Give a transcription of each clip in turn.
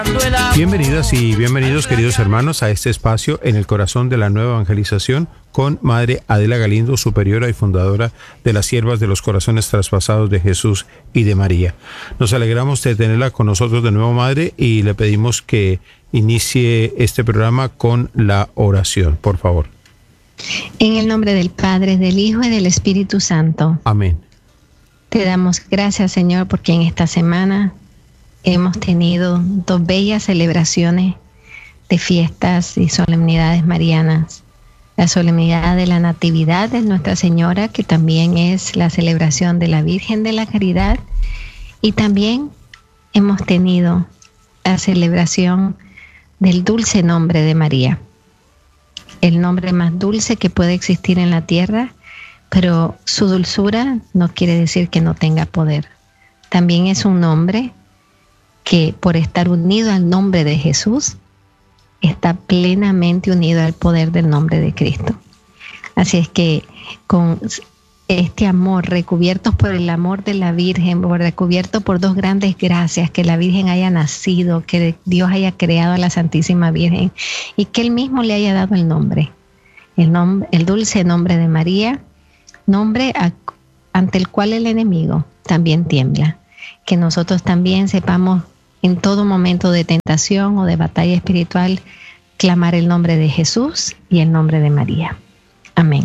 Bienvenidas y bienvenidos, queridos hermanos, a este espacio en el corazón de la nueva evangelización con Madre Adela Galindo, superiora y fundadora de las Siervas de los Corazones Traspasados de Jesús y de María. Nos alegramos de tenerla con nosotros de nuevo, Madre, y le pedimos que inicie este programa con la oración, por favor. En el nombre del Padre, del Hijo y del Espíritu Santo. Amén. Te damos gracias, Señor, porque en esta semana hemos tenido dos bellas celebraciones de fiestas y solemnidades marianas. La solemnidad de la Natividad de Nuestra Señora, que también es la celebración de la Virgen de la Caridad, y también hemos tenido la celebración del dulce nombre de María, el nombre más dulce que puede existir en la tierra, pero su dulzura no quiere decir que no tenga poder. También es un nombre que, por estar unido al nombre de Jesús, está plenamente unido al poder del nombre de Cristo. Así es que con este amor, recubiertos por el amor de la Virgen, recubiertos por dos grandes gracias, que la Virgen haya nacido, que Dios haya creado a la Santísima Virgen y que Él mismo le haya dado el nombre, el dulce nombre de María, nombre ante el cual el enemigo también tiembla. Que nosotros también sepamos en todo momento de tentación o de batalla espiritual clamar el nombre de Jesús y el nombre de María. Amén.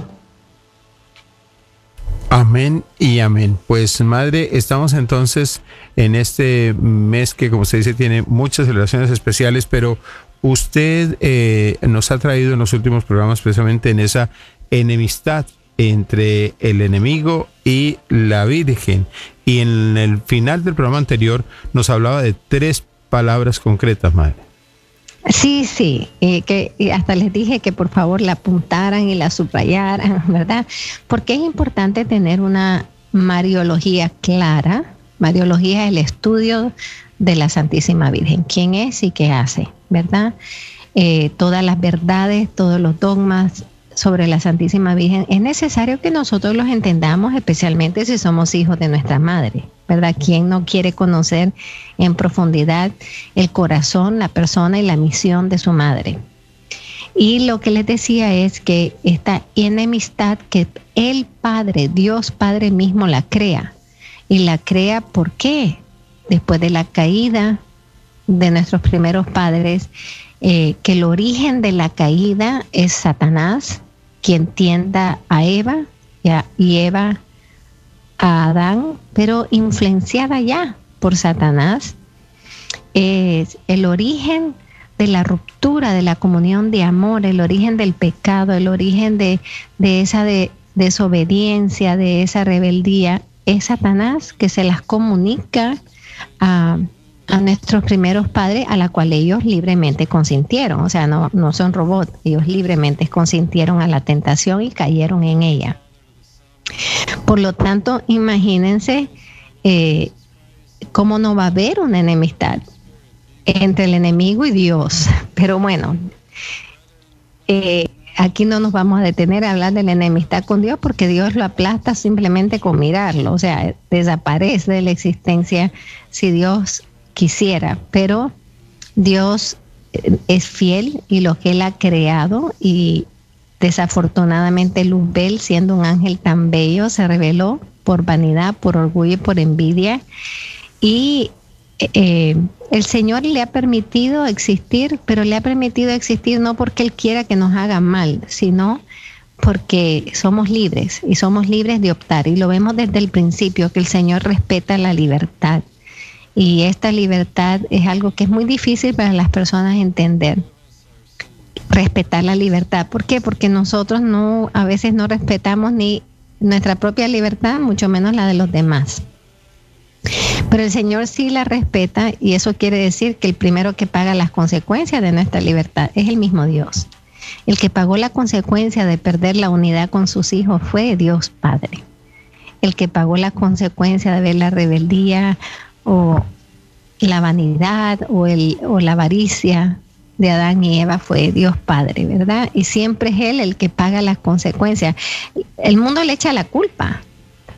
Amén y amén. Pues, Madre, estamos entonces en este mes que, como se dice, tiene muchas celebraciones especiales, pero usted nos ha traído en los últimos programas precisamente en esa enemistad entre el enemigo y la Virgen. Y en el final del programa anterior nos hablaba de 3 palabras concretas, Madre. Sí, que hasta les dije que por favor la apuntaran y la subrayaran, ¿verdad? Porque es importante tener una mariología clara. Mariología es el estudio de la Santísima Virgen, quién es y qué hace, ¿verdad? Todas las verdades, todos los dogmas sobre la Santísima Virgen, es necesario que nosotros los entendamos, especialmente si somos hijos de nuestra Madre, ¿verdad? ¿Quién no quiere conocer en profundidad el corazón, la persona y la misión de su Madre? Y lo que les decía es que esta enemistad que el Padre, Dios Padre mismo la crea. ¿Y la crea por qué? Después de la caída de nuestros primeros padres, que el origen de la caída es Satanás, quien tienta a Eva y Eva a Adán, pero influenciada ya por Satanás. Es el origen de la ruptura de la comunión de amor, el origen del pecado, el origen de esa desobediencia, de esa rebeldía, es Satanás, que se las comunica a nuestros primeros padres, a la cual ellos libremente consintieron. O sea, no son robots, ellos libremente consintieron a la tentación y cayeron en ella. Por lo tanto, imagínense cómo no va a haber una enemistad entre el enemigo y Dios. Pero bueno, aquí no nos vamos a detener a hablar de la enemistad con Dios, porque Dios lo aplasta simplemente con mirarlo. O sea, desaparece de la existencia si Dios quisiera, pero Dios es fiel y lo que Él ha creado, y desafortunadamente Luzbel, siendo un ángel tan bello, se rebeló por vanidad, por orgullo y por envidia, y el Señor le ha permitido existir, pero le ha permitido existir no porque Él quiera que nos haga mal, sino porque somos libres, y somos libres de optar, y lo vemos desde el principio, que el Señor respeta la libertad. Y esta libertad es algo que es muy difícil para las personas entender. Respetar la libertad. ¿Por qué? Porque nosotros a veces no respetamos ni nuestra propia libertad, mucho menos la de los demás. Pero el Señor sí la respeta, y eso quiere decir que el primero que paga las consecuencias de nuestra libertad es el mismo Dios. El que pagó la consecuencia de perder la unidad con sus hijos fue Dios Padre. El que pagó la consecuencia de ver la rebeldía o la vanidad o la avaricia de Adán y Eva fue Dios Padre, ¿verdad? Y siempre es Él el que paga las consecuencias. El mundo le echa la culpa.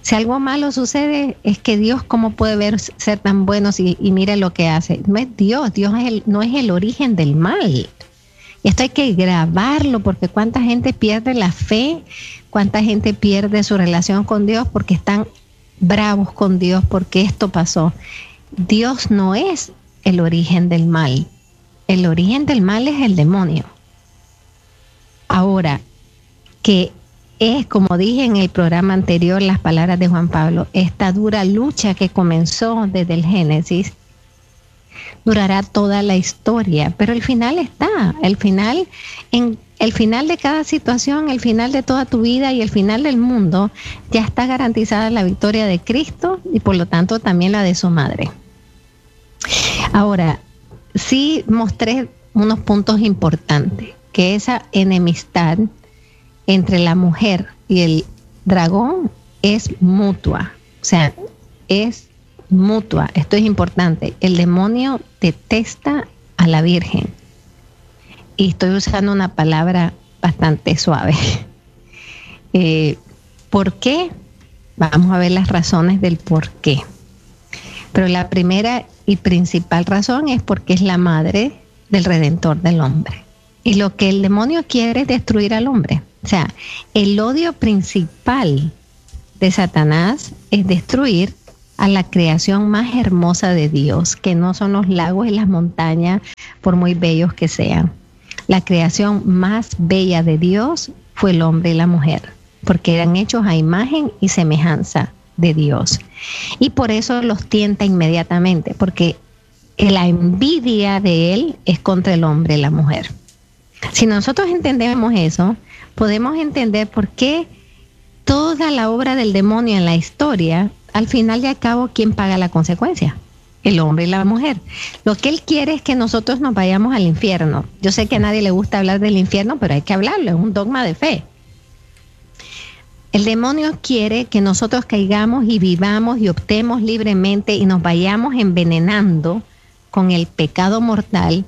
Si algo malo sucede, es que Dios, ¿cómo puede ser tan bueno y mira lo que hace? No es Dios, no es el origen del mal. Y esto hay que grabarlo, porque cuánta gente pierde la fe, cuánta gente pierde su relación con Dios porque están bravos con Dios porque esto pasó. Dios no es el origen del mal. El origen del mal es el demonio. Ahora, que es, como dije en el programa anterior, las palabras de Juan Pablo, esta dura lucha que comenzó desde el Génesis, durará toda la historia, pero el final está, el final de cada situación, el final de toda tu vida y el final del mundo, ya está garantizada la victoria de Cristo y por lo tanto también la de su madre. Ahora, sí mostré unos puntos importantes, que esa enemistad entre la mujer y el dragón es mutua, o sea, es mutua. Esto es importante. El demonio detesta a la Virgen. Y estoy usando una palabra bastante suave. ¿Por qué? Vamos a ver las razones del por qué. Pero la primera y principal razón es porque es la madre del Redentor del hombre. Y lo que el demonio quiere es destruir al hombre. O sea, el odio principal de Satanás es destruir a la creación más hermosa de Dios, que no son los lagos y las montañas, por muy bellos que sean. La creación más bella de Dios fue el hombre y la mujer, porque eran hechos a imagen y semejanza de Dios. Y por eso los tienta inmediatamente, porque la envidia de él es contra el hombre y la mujer. Si nosotros entendemos eso, podemos entender por qué toda la obra del demonio en la historia, al final y al cabo, ¿quién paga la consecuencia? El hombre y la mujer. Lo que él quiere es que nosotros nos vayamos al infierno. Yo sé que a nadie le gusta hablar del infierno, pero hay que hablarlo, es un dogma de fe. El demonio quiere que nosotros caigamos y vivamos y optemos libremente y nos vayamos envenenando con el pecado mortal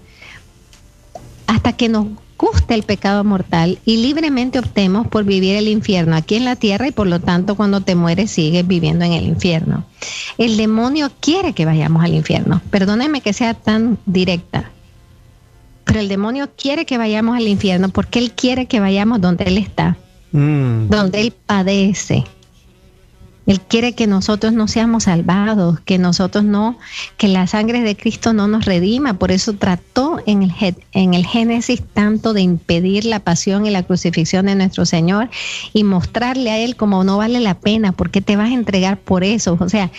hasta que nos guste el pecado mortal y libremente optemos por vivir el infierno aquí en la tierra y por lo tanto cuando te mueres sigues viviendo en el infierno. El demonio quiere que vayamos al infierno. Perdónenme que sea tan directa, pero el demonio quiere que vayamos al infierno porque él quiere que vayamos donde él está, donde él padece. Él quiere que nosotros no seamos salvados, que la sangre de Cristo no nos redima. Por eso trató en el Génesis tanto de impedir la pasión y la crucifixión de nuestro Señor y mostrarle a él como no vale la pena, porque te vas a entregar por eso. O sea,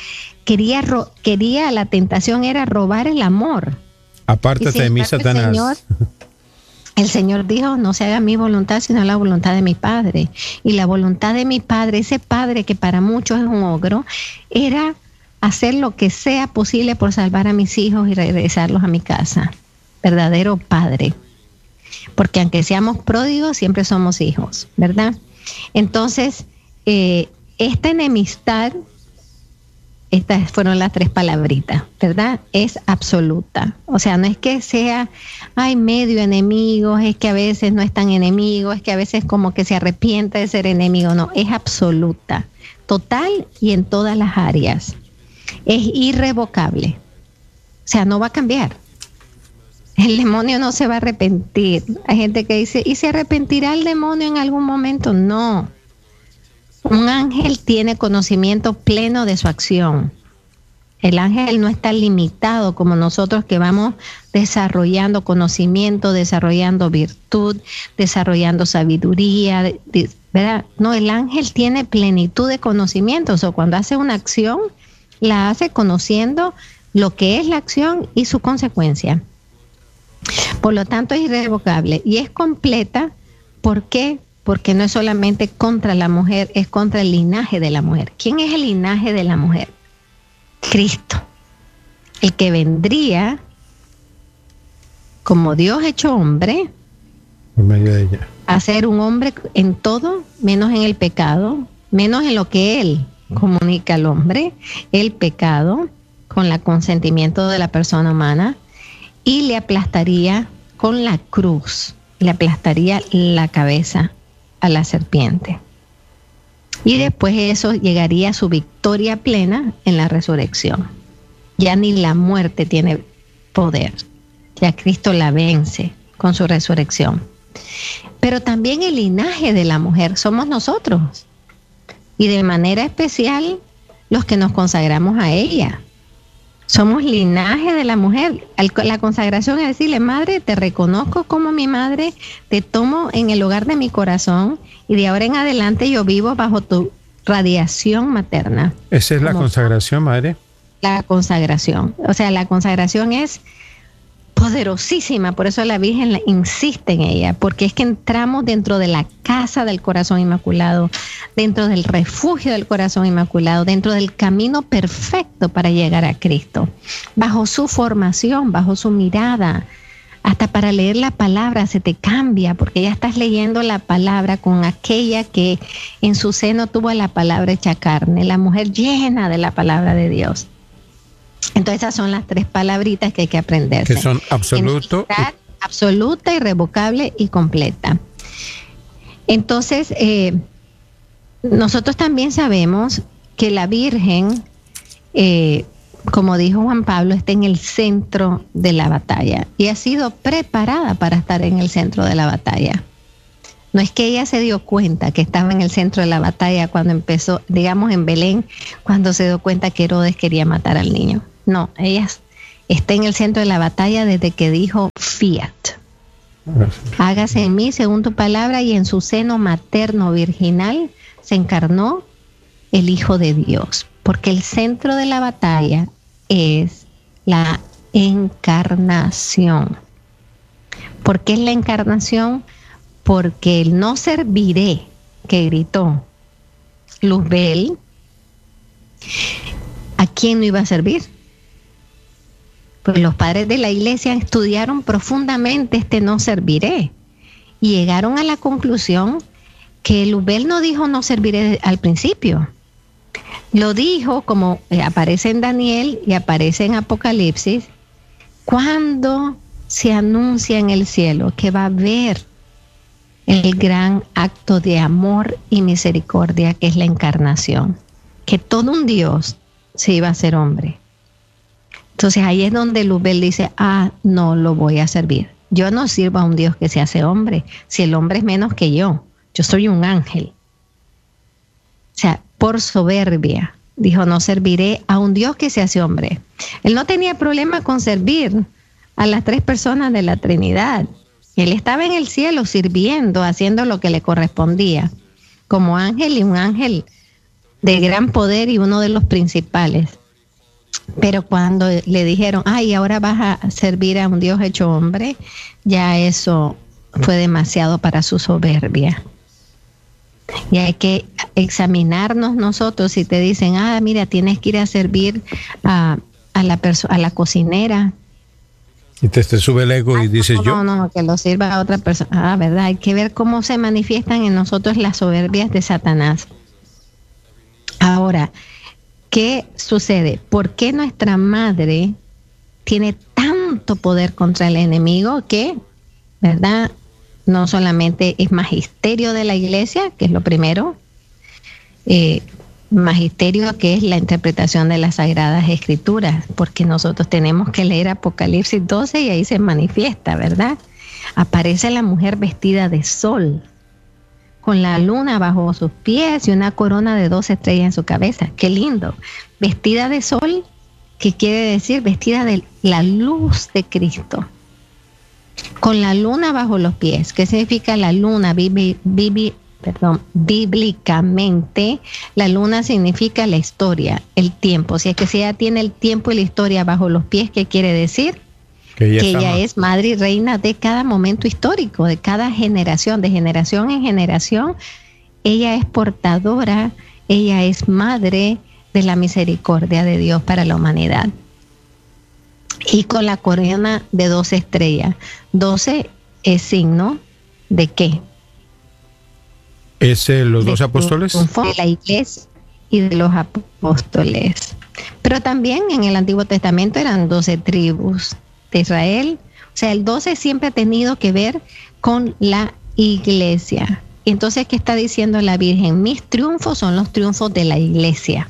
la tentación era robar el amor. Apártate de mí, Satanás. El Señor dijo, no se haga mi voluntad, sino la voluntad de mi Padre. Y la voluntad de mi Padre, ese Padre que para muchos es un ogro, era hacer lo que sea posible por salvar a mis hijos y regresarlos a mi casa. Verdadero Padre. Porque aunque seamos pródigos, siempre somos hijos, ¿verdad? Entonces, esta enemistad, estas fueron las 3 palabritas, ¿verdad? Es absoluta. O sea, no es que sea, medio enemigo, es que a veces no es tan enemigo, es que a veces como que se arrepiente de ser enemigo. No, es absoluta, total y en todas las áreas. Es irrevocable. O sea, no va a cambiar. El demonio no se va a arrepentir. Hay gente que dice, ¿y se arrepentirá el demonio en algún momento? No. Un ángel tiene conocimiento pleno de su acción. El ángel no está limitado como nosotros que vamos desarrollando conocimiento, desarrollando virtud, desarrollando sabiduría, ¿verdad? No, el ángel tiene plenitud de conocimiento. O sea, cuando hace una acción, la hace conociendo lo que es la acción y su consecuencia. Por lo tanto, es irrevocable y es completa. ¿Por qué? Porque no es solamente contra la mujer, es contra el linaje de la mujer. ¿Quién es el linaje de la mujer? Cristo, el que vendría como Dios hecho hombre, por medio de ella, a ser un hombre en todo, menos en el pecado, menos en lo que él comunica al hombre, el pecado, con el consentimiento de la persona humana, y le aplastaría con la cruz, le aplastaría la cabeza a la serpiente. Y después eso llegaría a su victoria plena en la resurrección. Ya ni la muerte tiene poder. Ya Cristo la vence con su resurrección. Pero también el linaje de la mujer somos nosotros. Y de manera especial los que nos consagramos a ella. Somos linaje de la mujer. La consagración es decirle, madre, te reconozco como mi madre, te tomo en el hogar de mi corazón y de ahora en adelante yo vivo bajo tu radiación materna. ¿Esa es la consagración, madre? La consagración. O sea, la consagración es poderosísima, por eso la Virgen insiste en ella, porque es que entramos dentro de la casa del corazón inmaculado, dentro del refugio del corazón inmaculado, dentro del camino perfecto para llegar a Cristo, bajo su formación, bajo su mirada. Hasta para leer la palabra se te cambia, porque ya estás leyendo la palabra con aquella que en su seno tuvo la palabra hecha carne, la mujer llena de la palabra de Dios. Entonces esas son las tres palabritas que hay que aprenderse. Que son absoluto. Absoluta, irrevocable y completa. Entonces, nosotros también sabemos que la Virgen, como dijo Juan Pablo, está en el centro de la batalla y ha sido preparada para estar en el centro de la batalla. No es que ella se dio cuenta que estaba en el centro de la batalla cuando empezó, digamos en Belén, cuando se dio cuenta que Herodes quería matar al niño. No, ella está en el centro de la batalla desde que dijo fiat. Hágase en mí según tu palabra, y en su seno materno virginal se encarnó el Hijo de Dios. Porque el centro de la batalla es la encarnación. ¿Por qué es la encarnación? Porque el no serviré que gritó Luzbel, ¿a quién no iba a servir? Pues los padres de la iglesia estudiaron profundamente este no serviré y llegaron a la conclusión que Luzbel no dijo no serviré al principio. Lo dijo como aparece en Daniel y aparece en Apocalipsis, cuando se anuncia en el cielo que va a haber el gran acto de amor y misericordia que es la encarnación, que todo un Dios se iba a hacer hombre. Entonces ahí es donde Luzbel dice, no lo voy a servir. Yo no sirvo a un Dios que se hace hombre, si el hombre es menos que yo soy un ángel. O sea, por soberbia, dijo, no serviré a un Dios que se hace hombre. Él no tenía problema con servir a las tres personas de la Trinidad. Él estaba en el cielo sirviendo, haciendo lo que le correspondía, como ángel y un ángel de gran poder y uno de los principales. Pero cuando le dijeron, ahora vas a servir a un Dios hecho hombre, ya eso fue demasiado para su soberbia. Y hay que examinarnos nosotros. Si te dicen, mira, tienes que ir a servir a la cocinera. Y te sube el ego y dices yo. No, que lo sirva a otra persona. ¿Verdad? Hay que ver cómo se manifiestan en nosotros las soberbias de Satanás. Ahora, ¿qué sucede? ¿Por qué nuestra madre tiene tanto poder contra el enemigo que, verdad, no solamente es magisterio de la iglesia, que es lo primero, magisterio que es la interpretación de las Sagradas Escrituras, porque nosotros tenemos que leer Apocalipsis 12 y ahí se manifiesta, ¿verdad? Aparece la mujer vestida de sol, con la luna bajo sus pies y una corona de 12 estrellas en su cabeza. ¡Qué lindo! Vestida de sol, ¿qué quiere decir? Vestida de la luz de Cristo. Con la luna bajo los pies. ¿Qué significa la luna? Bíblicamente, la luna significa la historia, el tiempo. Si es que si ella tiene el tiempo y la historia bajo los pies, ¿qué quiere decir? Que ella es madre y reina de cada momento histórico, de cada generación, de generación en generación. Ella es portadora, ella es madre de la misericordia de Dios para la humanidad. Y con la corona de 12 estrellas. 12 es signo ¿de qué? ¿Es los 12 apóstoles? De la iglesia y de los apóstoles. Pero también en el Antiguo Testamento eran 12 tribus de Israel. O sea, el 12 siempre ha tenido que ver con la iglesia. entonces, ¿qué está diciendo la Virgen? Mis triunfos son los triunfos de la iglesia.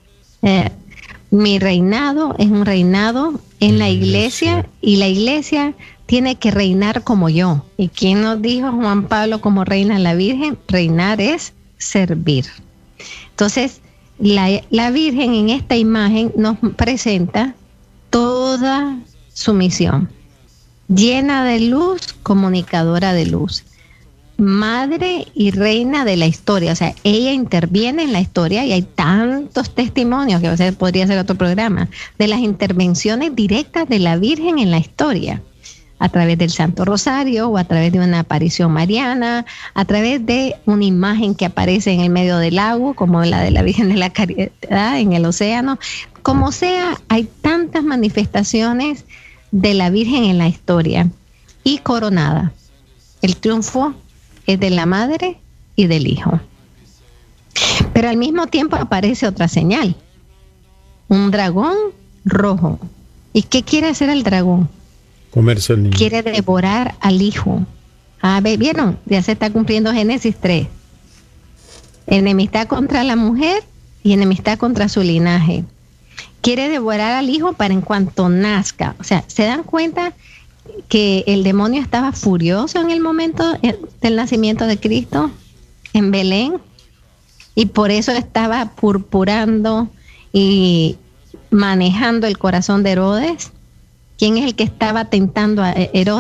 Mi reinado es un reinado en la iglesia, y la iglesia tiene que reinar como yo. ¿Y quién nos dijo, Juan Pablo, cómo reina la Virgen? Reinar es servir. Entonces, la Virgen en esta imagen nos presenta toda su misión. Llena de luz, comunicadora de luz. Madre y reina de la historia, o sea, ella interviene en la historia, y hay tantos testimonios, que podría ser otro programa, de las intervenciones directas de la Virgen en la historia, a través del Santo Rosario, o a través de una aparición mariana, a través de una imagen que aparece en el medio del lago, como la de la Virgen de la Caridad en el océano. Como sea, hay tantas manifestaciones de la Virgen en la historia, y coronada. El triunfo es de la madre y del hijo. Pero al mismo tiempo aparece otra señal, un dragón rojo. ¿Y qué quiere hacer el dragón? Comerse al niño. Quiere devorar al hijo. ¿Vieron? Ya se está cumpliendo Génesis 3. Enemistad contra la mujer y enemistad contra su linaje. Quiere devorar al hijo para en cuanto nazca. O sea, ¿se dan cuenta que el demonio estaba furioso en el momento del nacimiento de Cristo en Belén? Y por eso estaba purpurando y manejando el corazón de Herodes. ¿Quién es el que estaba tentando a Herodes?